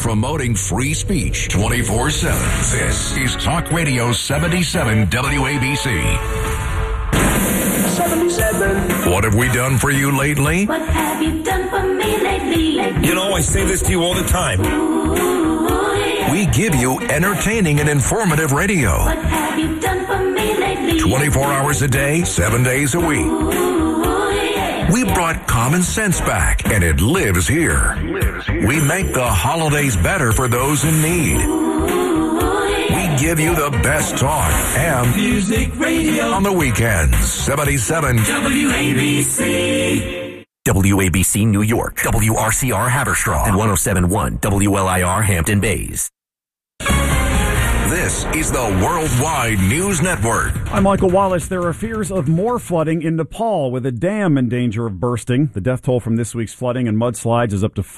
promoting free speech 24/7. This is Talk Radio 77 WABC. 77. What have we done for you lately? What have you done for me lately? You know, I say this to you all the time. Ooh, yeah. We give you entertaining and informative radio. What have you done for me lately? 24 hours a day, 7 days a week. Ooh, yeah. We brought common sense back, and it lives here. We make the holidays better for those in need. We give you the best talk and Music Radio on the weekends. 77 WABC. WABC New York, WRCR Haverstraw, and 107.1 WLIR Hampton Bays. This is the Worldwide News Network. I'm Michael Wallace. There are fears of more flooding in Nepal, with a dam in danger of bursting. The death toll from this week's flooding and mudslides is up to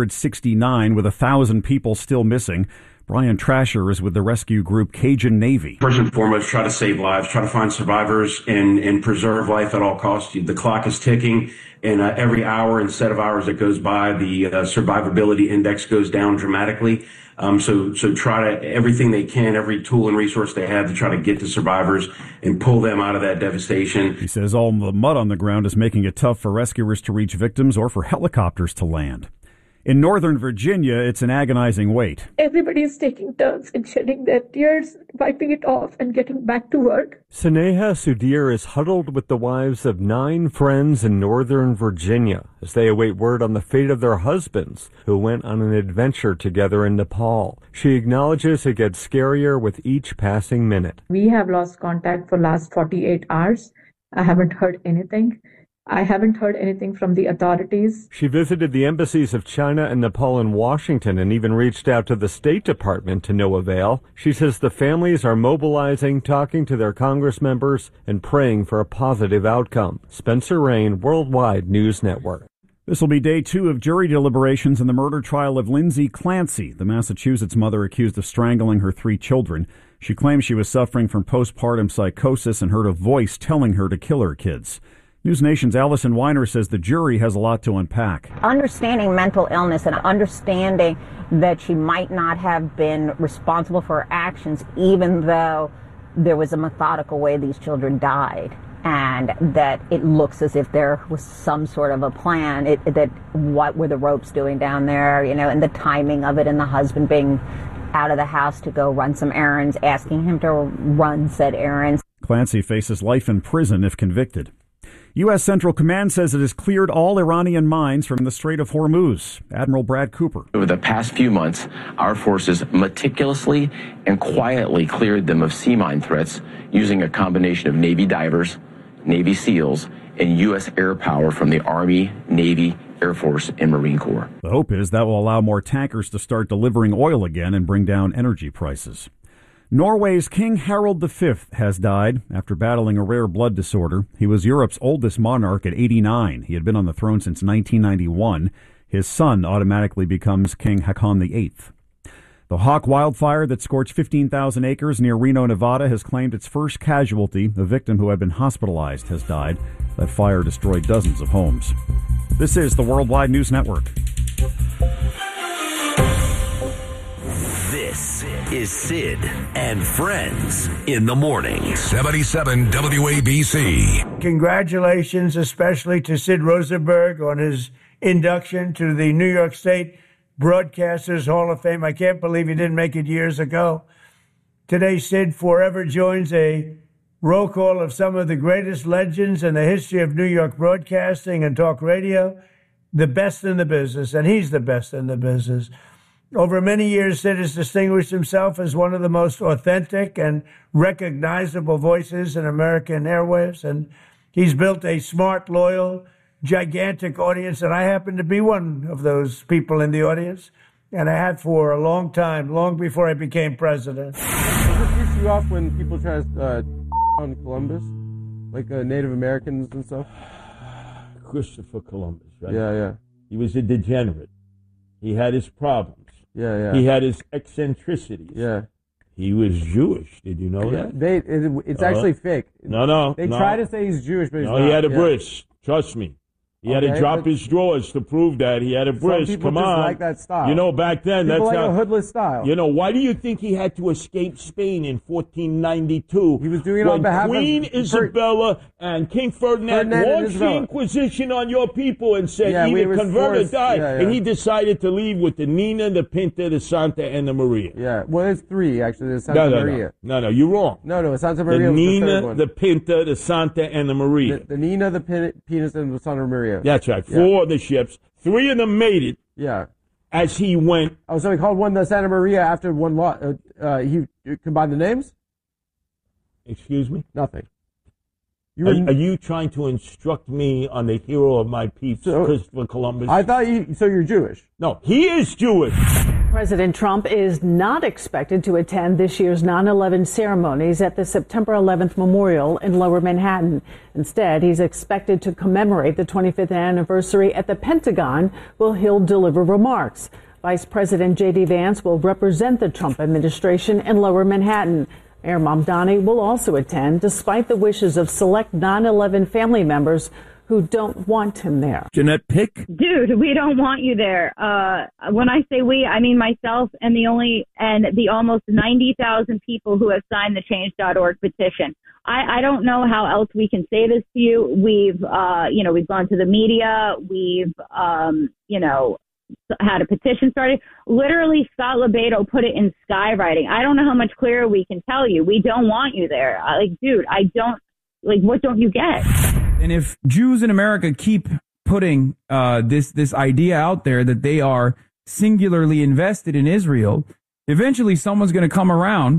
469, with 1,000 people still missing. Brian Trasher is with the rescue group Cajun Navy. First and foremost, try to save lives, try to find survivors, and preserve life at all costs. The clock is ticking, and every hour and set of hours that goes by, the survivability index goes down dramatically. So try to, everything they can, every tool and resource they have to try to get the survivors and pull them out of that devastation. He says all the mud on the ground is making it tough for rescuers to reach victims or for helicopters to land. In Northern Virginia, it's an agonizing wait. Everybody is taking turns in shedding their tears, wiping it off, and getting back to work. Sneha Sudhir is huddled with the wives of 9 friends in Northern Virginia as they await word on the fate of their husbands who went on an adventure together in Nepal. She acknowledges it gets scarier with each passing minute. We have lost contact for last 48 hours. I haven't heard anything. I haven't heard anything from the authorities. She visited the embassies of China and Nepal in Washington and even reached out to the State Department to no avail. She says the families are mobilizing, talking to their Congress members, and praying for a positive outcome. Spencer Rain, Worldwide News Network. This will be day 2 of jury deliberations in the murder trial of Lindsay Clancy, the Massachusetts mother accused of strangling her 3 children. She claims she was suffering from postpartum psychosis and heard a voice telling her to kill her kids. News Nation's Allison Weiner says the jury has a lot to unpack. Understanding mental illness and understanding that she might not have been responsible for her actions, even though there was a methodical way these children died, and that it looks as if there was some sort of a plan, that what were the ropes doing down there, and the timing of it, and the husband being out of the house to go run some errands, asking him to run said errands. Clancy faces life in prison if convicted. U.S. Central Command says it has cleared all Iranian mines from the Strait of Hormuz. Admiral Brad Cooper. Over the past few months, our forces meticulously and quietly cleared them of sea mine threats using a combination of Navy divers, Navy SEALs, and U.S. air power from the Army, Navy, Air Force, and Marine Corps. The hope is that will allow more tankers to start delivering oil again and bring down energy prices. Norway's King Harald V has died after battling a rare blood disorder. He was Europe's oldest monarch at 89. He had been on the throne since 1991. His son automatically becomes King Haakon VIII. The Hawk wildfire that scorched 15,000 acres near Reno, Nevada, has claimed its first casualty. A victim who had been hospitalized has died. That fire destroyed dozens of homes. This is the Worldwide News Network. This is Sid and Friends in the morning. 77 WABC. Congratulations, especially to Sid Rosenberg on his induction to the New York State Broadcasters Hall of Fame. I can't believe he didn't make it years ago. Today, Sid forever joins a roll call of some of the greatest legends in the history of New York broadcasting and talk radio, the best in the business, and he's the best in the business. Over many years, Sid has distinguished himself as one of the most authentic and recognizable voices in American airwaves, and he's built a smart, loyal, gigantic audience, and I happen to be one of those people in the audience, and I had for a long time, long before I became president. Does it piss you off when people try to on Columbus, like Native Americans and stuff? Christopher Columbus, right? Yeah. He was a degenerate. He had his problems. Yeah. He had his eccentricities. Yeah. He was Jewish. Did you know that? It's actually fake. No. They try to say he's Jewish, but he's not. not. He had a bridge. Trust me. He had to Okay, drop but his drawers to prove that. He had a some bris. people Come just on. like that style. You know, back then, People that's like how. a hoodless style. You know, why do you think he had to escape Spain in 1492? He was doing it on behalf of Queen Isabella and King Ferdinand and launched the Isabella. Inquisition on your people and said Yeah, we either was convert or forced- die. yeah. And he decided to leave with the Nina, the Pinta, the Santa, and the Maria. Yeah, well, there's three, actually. There's Santa Maria. No, you're wrong. No, Santa The Maria was the third Nina, one. the Pinta, the Santa, and the Maria. The Nina, the Penis, and the Santa Maria. That's right. Yeah. 4 of the ships. 3 of them made it. Yeah. As he went. Oh, so he called one the Santa Maria after one lot. He combined the names? Excuse me? Nothing. Are you trying to instruct me on the hero of my peeps, Christopher Columbus? I thought so you're Jewish. No, he is Jewish. President Trump is not expected to attend this year's 9/11 ceremonies at the September 11th Memorial in Lower Manhattan. Instead, he's expected to commemorate the 25th anniversary at the Pentagon, where he'll deliver remarks. Vice President J.D. Vance will represent the Trump administration in Lower Manhattan. Mayor Mamdani will also attend, despite the wishes of select 9/11 family members who don't want him there. Jeanette Pick? Dude, we don't want you there. When I say we, I mean myself and the almost 90,000 people who have signed the Change.org petition. I don't know how else we can say this to you. We've gone to the media. We've, had a petition started. Literally, Scott LeBedo put it in skywriting. I don't know how much clearer we can tell you. We don't want you there. Dude, what don't you get? And if Jews in America keep putting this idea out there that they are singularly invested in Israel, eventually someone's going to come around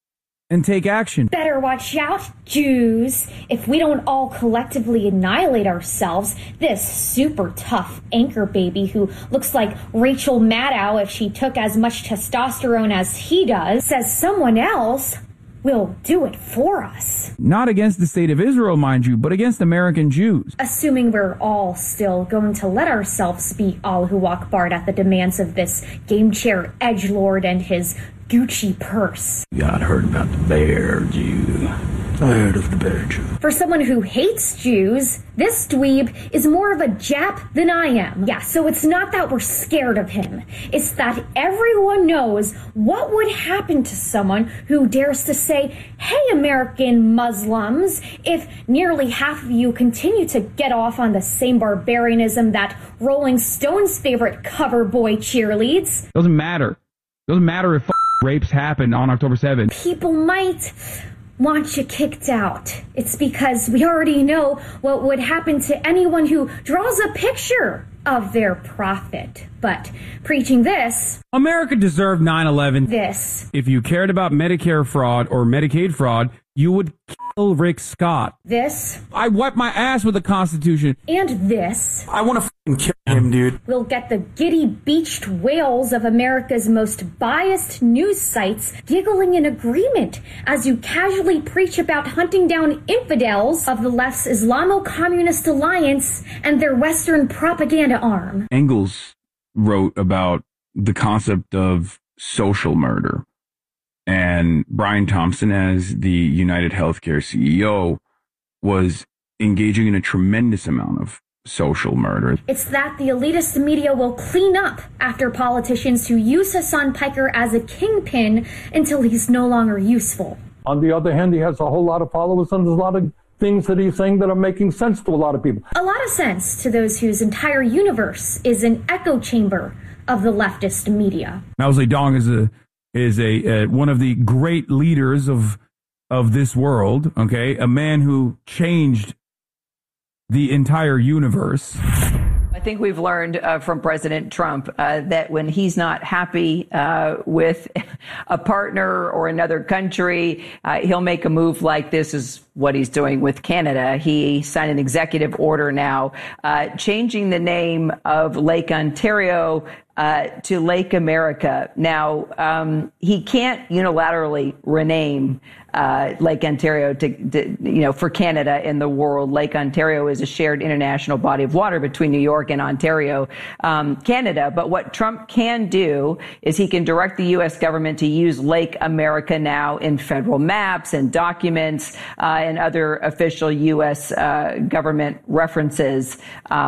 and take action. Better watch out, Jews. If we don't all collectively annihilate ourselves, this super tough anchor baby who looks like Rachel Maddow if she took as much testosterone as he does, says someone else will do it for us. Not against the state of Israel, mind you, but against American Jews. Assuming we're all still going to let ourselves be Allahu Akbar at the demands of this game chair edgelord and his Gucci purse. God heard about the bear Jew. I heard of the bear Jew. For someone who hates Jews, this dweeb is more of a Jap than I am. Yeah, so it's not that we're scared of him. It's that everyone knows what would happen to someone who dares to say, hey, American Muslims, if nearly half of you continue to get off on the same barbarianism that Rolling Stone's favorite cover boy cheerleads. Doesn't matter. Doesn't matter if rapes happened on October 7th. People might want you kicked out. It's because we already know what would happen to anyone who draws a picture of their prophet. But preaching this, America deserved 9/11. This. If you cared about Medicare fraud or Medicaid fraud, you would kill Rick Scott. This. I wipe my ass with the Constitution. And this. I want to kill him, dude. We'll get the giddy beached whales of America's most biased news sites giggling in agreement as you casually preach about hunting down infidels of the left's Islamo-Communist Alliance and their Western propaganda arm. Engels wrote about the concept of social murder. And Brian Thompson, as the United Healthcare CEO, was engaging in a tremendous amount of social murder. It's that the elitist media will clean up after politicians who use Hassan Piker as a kingpin until he's no longer useful. On the other hand, he has a whole lot of followers and there's a lot of things that he's saying that are making sense to a lot of people. A lot of sense to those whose entire universe is an echo chamber of the leftist media. Mao Zedong is one of the great leaders of this world, okay? A man who changed the entire universe. I think we've learned from President Trump that when he's not happy with a partner or another country, he'll make a move like this is what he's doing with Canada. He signed an executive order now changing the name of Lake Ontario to Lake America. Now, he can't unilaterally rename Lake Ontario to for Canada in the world. Lake Ontario is a shared international body of water between New York and Ontario, Canada. But what Trump can do is he can direct the U.S. government to use Lake America now in federal maps and documents. and other official U.S. Government references,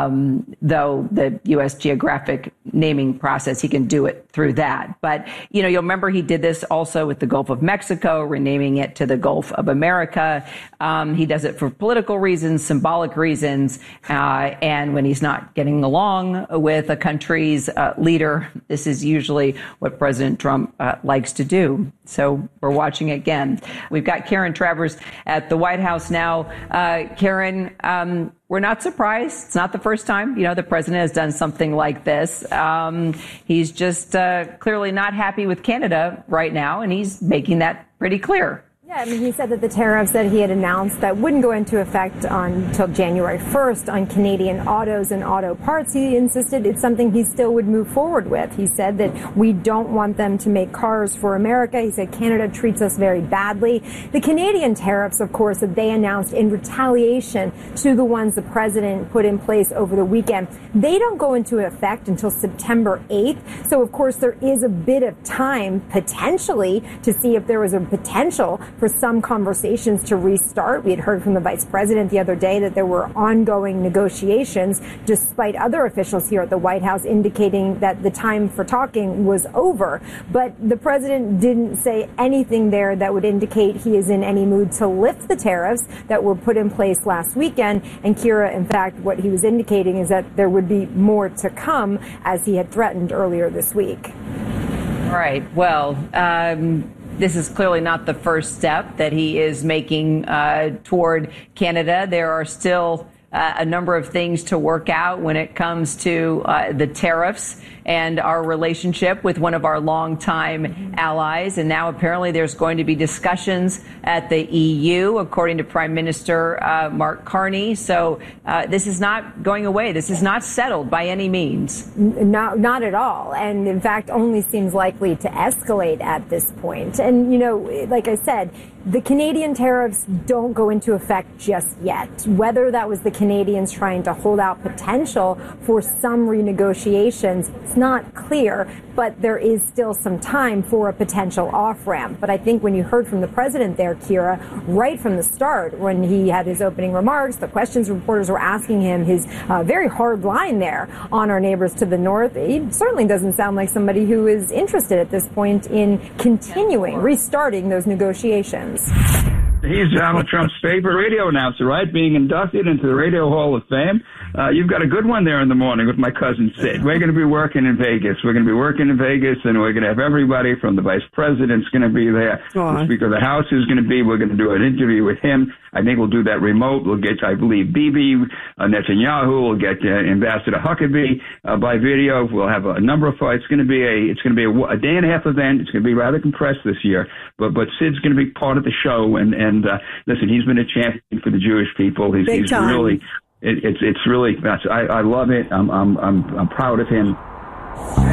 though the U.S. geographic naming process, he can do it through that. But, you'll remember he did this also with the Gulf of Mexico, renaming it to the Gulf of America. He does it for political reasons, symbolic reasons, and when he's not getting along with a country's leader, this is usually what President Trump likes to do. So we're watching again. We've got Karen Travers at the White House now. Karen, we're not surprised. It's not the first time, the president has done something like this. He's just clearly not happy with Canada right now, and he's making that pretty clear. Yeah, he said that the tariffs that he had announced that wouldn't go into effect until January 1st on Canadian autos and auto parts, he insisted it's something he still would move forward with. He said that we don't want them to make cars for America. He said Canada treats us very badly. The Canadian tariffs, of course, that they announced in retaliation to the ones the president put in place over the weekend, they don't go into effect until September 8th. So, of course, there is a bit of time potentially to see if there was a potential for some conversations to restart. We had heard from the vice president the other day that there were ongoing negotiations, despite other officials here at the White House indicating that the time for talking was over. But the president didn't say anything there that would indicate he is in any mood to lift the tariffs that were put in place last weekend. And Kira, in fact, what he was indicating is that there would be more to come, as he had threatened earlier this week. All right. Well, this is clearly not the first step that he is making toward Canada. There are still a number of things to work out when it comes to the tariffs and our relationship with one of our longtime allies. And now apparently there's going to be discussions at the EU, according to Prime Minister Mark Carney. So this is not going away. This is not settled by any means. Not at all. And in fact, only seems likely to escalate at this point. And, like I said, the Canadian tariffs don't go into effect just yet. Whether that was the Canadians trying to hold out potential for some renegotiations, it's not clear, but there is still some time for a potential off-ramp. But I think when you heard from the president there, Kira, right from the start, when he had his opening remarks, the questions reporters were asking him, his very hard line there on our neighbors to the north, he certainly doesn't sound like somebody who is interested at this point in restarting those negotiations. He's Donald Trump's favorite radio announcer, right? Being inducted into the Radio Hall of Fame. You've got a good one there in the morning with my cousin Sid. We're going to be working in Vegas. We're going to be working in Vegas, and we're going to have everybody from the vice president's going to be there. The Speaker of the House is going to be. We're going to do an interview with him. I think we'll do that remote. We'll get, I believe, Bibi Netanyahu. We'll get Ambassador Huckabee by video. We'll have a number of fights. It's going to be a day and a half event. It's going to be rather compressed this year, but Sid's going to be part of the show. And listen, he's been a champion for the Jewish people. He's really. It's really. I love it. I'm proud of him.